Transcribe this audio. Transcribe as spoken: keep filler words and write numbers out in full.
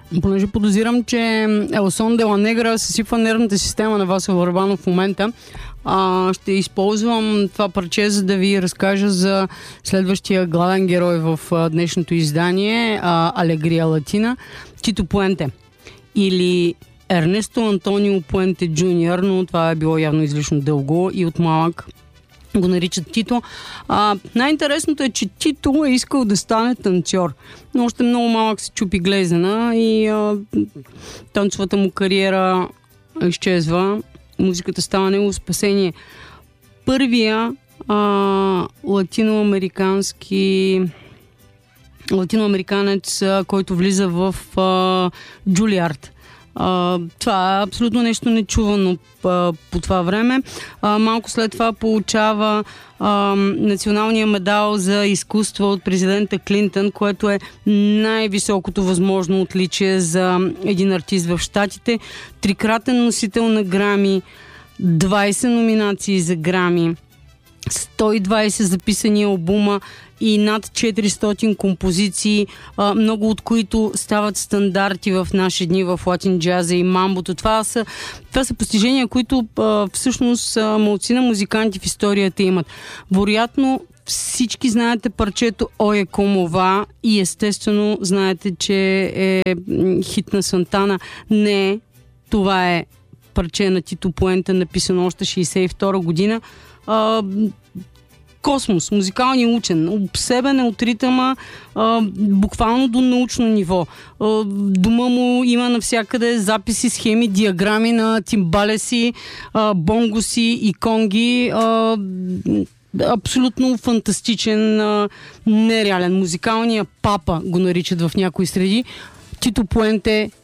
понеже подозирам, че Елсон де ла Негра съсипва нервната система на Васил Върбанов в момента, а, ще използвам това парче, за да ви разкажа за следващия главен герой в а, днешното издание, а, Алегрия Латина, Тито Пуенте. Или Ернесто Антонио Пуенте Джуниор, но това е било явно излишно дълго и от малък го наричат Тито. А, най-интересното е, че Тито е искал да стане танцор, но още много малък се чупи глезена и а, танцовата му кариера изчезва. Музиката става негово спасение. Първия а, латиноамерикански латиноамериканец, а, който влиза в а, Джулиард. Uh, това е абсолютно нещо нечувано uh, по това време. Uh, малко след това получава uh, националния медал за изкуство от президента Клинтън, което е най-високото възможно отличие за един артист в Щатите. Трикратен носител на Грами, двайсет номинации за Грами, сто и двайсет записани албума и над четиристотин композиции, много от които стават стандарти в наши дни в латин джаза и мамбото. Това са, това са постижения, които всъщност малцина музиканти в историята имат. Вероятно всички знаете парчето Ое Комова и естествено знаете, че е хит на Сантана. Не, това е парче на Тито Пуенте, написано още шейсет и втора година. Космос, музикалния учен, обсебен е от ритъма а, буквално до научно ниво. А, дома му има навсякъде записи, схеми, диаграми на тимбалеси, а, бонгоси и конги. А, абсолютно фантастичен, а, нереален. Музикалния папа го наричат в някои среди. Тито Пуенте